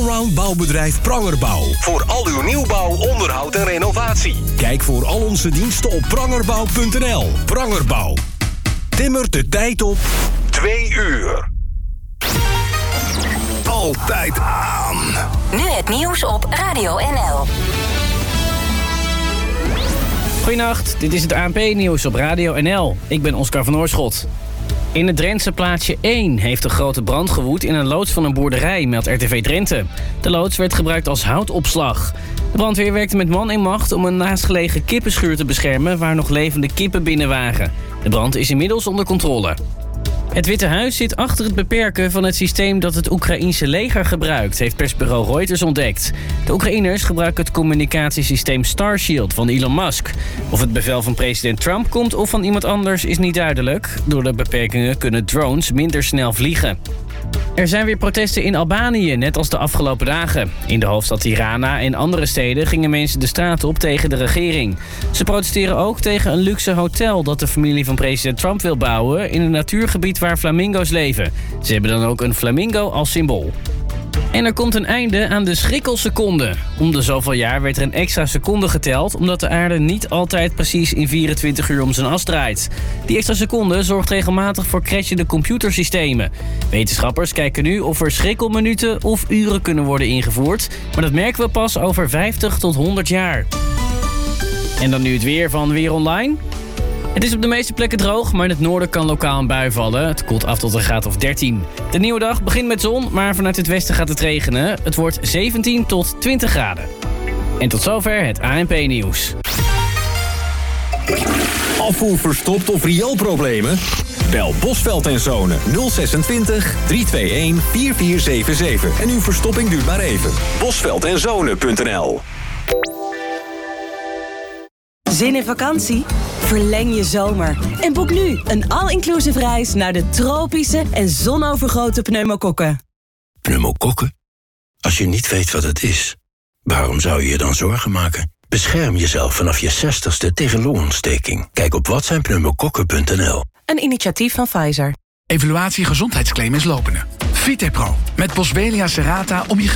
allround bouwbedrijf Prangerbouw. Voor al uw nieuwbouw, onderhoud en renovatie. Kijk voor al onze diensten op prangerbouw.nl. Prangerbouw. Timmert de tijd op 2 uur. Altijd aan. Nu het nieuws op Radio NL. Goedenacht, dit is het ANP-nieuws op Radio NL. Ik ben Oscar van Oorschot. In het Drentse plaatsje 1 heeft een grote brand gewoed in een loods van een boerderij, meldt RTV Drenthe. De loods werd gebruikt als houtopslag. De brandweer werkte met man en macht om een naastgelegen kippenschuur te beschermen waar nog levende kippen binnen waren. De brand is inmiddels onder controle. Het Witte Huis zit achter het beperken van het systeem dat het Oekraïense leger gebruikt, heeft persbureau Reuters ontdekt. De Oekraïners gebruiken het communicatiesysteem Starshield van Elon Musk. Of het bevel van president Trump komt of van iemand anders is niet duidelijk. Door de beperkingen kunnen drones minder snel vliegen. Er zijn weer protesten in Albanië, net als de afgelopen dagen. In de hoofdstad Tirana en andere steden gingen mensen de straat op tegen de regering. Ze protesteren ook tegen een luxe hotel dat de familie van president Trump wil bouwen in een natuurgebied waar flamingo's leven. Ze hebben dan ook een flamingo als symbool. En er komt een einde aan de schrikkelseconde. Om de zoveel jaar werd er een extra seconde geteld, omdat de aarde niet altijd precies in 24 uur om zijn as draait. Die extra seconde zorgt regelmatig voor crashende computersystemen. Wetenschappers kijken nu of er schrikkelminuten of uren kunnen worden ingevoerd, maar dat merken we pas over 50 tot 100 jaar. En dan nu het weer van Weer Online. Het is op de meeste plekken droog, maar in het noorden kan lokaal een bui vallen. Het koelt af tot een graad of 13. De nieuwe dag begint met zon, maar vanuit het westen gaat het regenen. Het wordt 17 tot 20 graden. En tot zover het ANP-nieuws. Afvoer verstopt of rioolproblemen? Bel Bosveld en Zonen 026 321 4477 en uw verstopping duurt maar even. Bosveld-en-zonen.nl. Zin in vakantie? Verleng je zomer en boek nu een all-inclusive reis naar de tropische en zonovergoten pneumokokken. Pneumokokken? Als je niet weet wat het is, waarom zou je je dan zorgen maken? Bescherm jezelf vanaf je 60ste tegen longontsteking. Kijk op watzijnpneumokokken.nl. Een initiatief van Pfizer. Evaluatie gezondheidsclaim is lopende. Vitepro met Boswellia Serrata om je